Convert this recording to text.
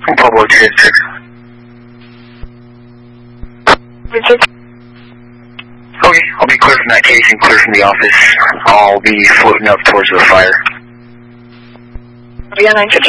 Pueblo 286. Richard. Okay, I'll be clear from that case and clear from the office. I'll be floating up towards the fire. Yeah, 956.